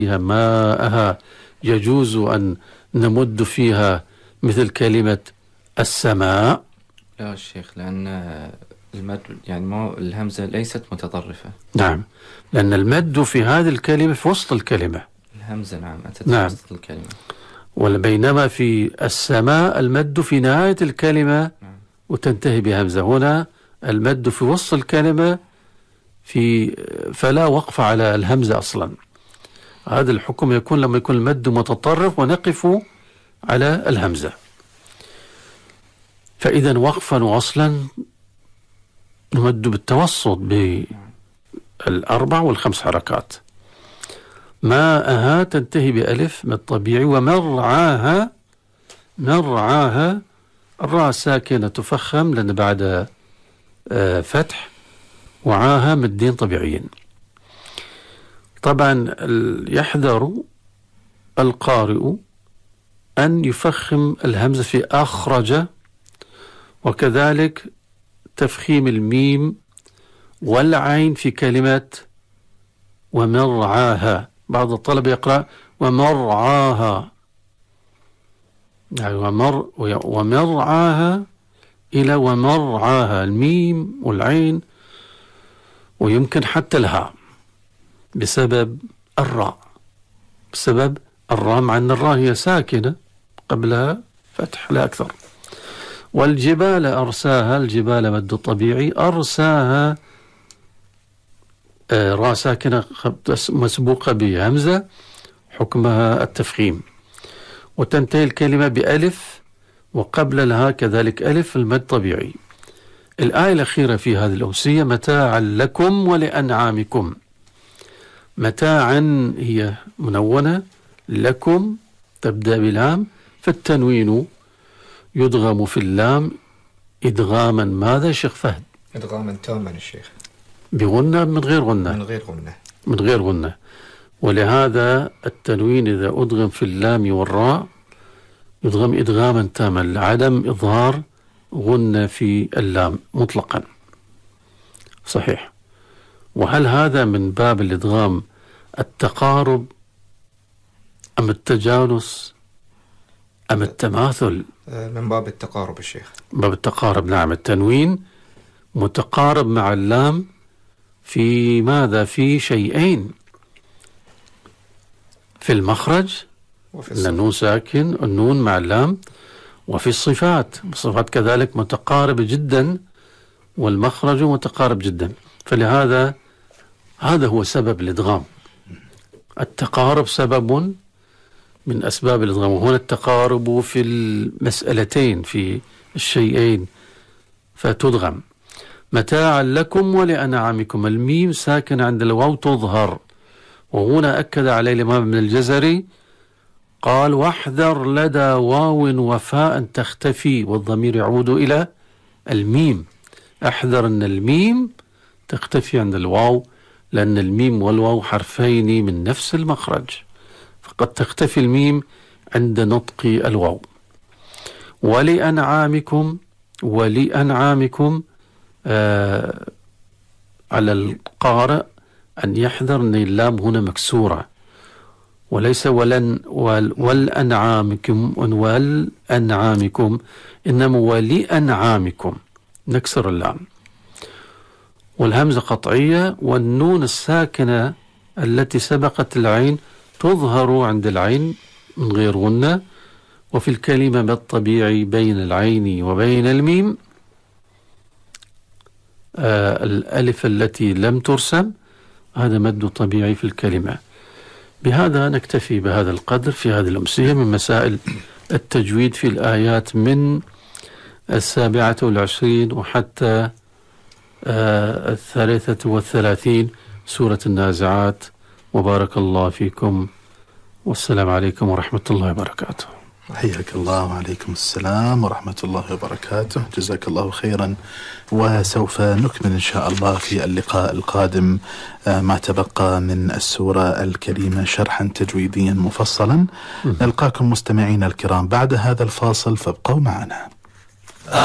ماءها يجوز أن نمد فيها مثل كلمة السماء؟ لا الشيخ، لأن المد يعني الهمزة ليست متطرفة. نعم، لأن المد في هذه الكلمة في وسط الكلمة. الهمزة نعم أتت في وسط الكلمة. بينما في السماء المد في نهاية الكلمة وتنتهي بهمزة. هنا المد في وسط الكلمة فلا وقف على الهمزة أصلا. هذا الحكم يكون لما يكون المد متطرف ونقف على الهمزة. فإذا وقفا وأصلا نمد بالتوسط بالأربع والخمس حركات. ماءها تنتهي بألف من الطبيعي، ومرعاها الراء ساكنة تفخم لأن بعد فتح، وعاها مدين طبيعيين. طبعا يحذر القارئ أن يفخم الهمزة في أخرج، وكذلك تفخيم الميم والعين في كلمة ومرعاها. بعض الطلبة يقرأ ومرعاها، يعني ومرعاها إلى ومرعاها، الميم والعين ويمكن حتى الهاء بسبب الراء، مع أن الراء هي ساكنة قبلها فتح لا أكثر. والجبال أرساها، الجبال مد طبيعي، أرساها راء ساكنة مسبوقة بهمزة حكمها التفخيم، وتنتهي الكلمة بألف وقبل الهاء كذلك ألف، المد طبيعي. الآية الأخيرة في هذه الأمسية متاعا لكم ولأنعامكم. متاعا هي منونة، لكم تبدأ باللام، فالتنوين يدغم في اللام إدغاما ماذا شيخ فهد؟ إدغاما تاما الشيخ. بغنة من غير غنة؟ من غير غنة. ولهذا التنوين إذا أدغم في اللام والراء يدغم إدغاما تاما لعدم إظهار غنة في اللام مطلقا. صحيح. وهل هذا من باب الإدغام التقارب أم التجانس أم التماثل؟ من باب التقارب الشيخ. باب التقارب، نعم. التنوين متقارب مع اللام في ماذا؟ في شيئين، في المخرج النون ساكن، النون مع اللام، وفي الصفات كذلك متقاربة جدا، والمخرج متقارب جدا. فلهذا هذا هو سبب الإدغام. التقارب سبب من أسباب الإدغام، وهنا التقارب في المسألتين في الشيئين فتدغم. متاعا لكم ولأنعامكم، الميم ساكن عند الواو تظهر، وهنا أكد عليه الإمام ابن الجزري قال واحذر لدى واو وفاء تختفي، والضمير يعود إلى الميم. احذر أن الميم تختفي عند الواو، لأن الميم والواو حرفين من نفس المخرج، فقد تختفي الميم عند نطق الواو. ولأنعامكم على القارئ أن يحذر أن اللام هنا مكسورة، وليس والأنعامكم إنما ولأنعامكم، نكسر اللام. والهمزة قطعية، والنون الساكنة التي سبقت العين تظهر عند العين من غير غنة. وفي الكلمة بالطبيعي بين العين وبين الميم الألف التي لم ترسم، هذا مد طبيعي في الكلمة. بهذا نكتفي بهذا القدر في هذه الأمسية من مسائل التجويد في الآيات من 27 وحتى 33 سورة النازعات. وبارك الله فيكم، والسلام عليكم ورحمة الله وبركاته. حياك الله. وعليكم السلام ورحمة الله وبركاته. جزاك الله خيرا. وسوف نكمل إن شاء الله في اللقاء القادم ما تبقى من السورة الكريمة شرحا تجويديا مفصلا. نلقاكم مستمعين الكرام بعد هذا الفاصل، فابقوا معنا.